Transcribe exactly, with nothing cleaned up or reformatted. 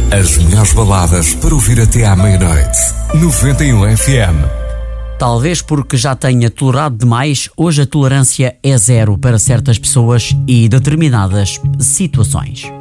As melhores baladas para ouvir até à meia-noite. noventa e um F M. Talvez porque já tenha tolerado demais, hoje a tolerância é zero para certas pessoas e determinadas situações.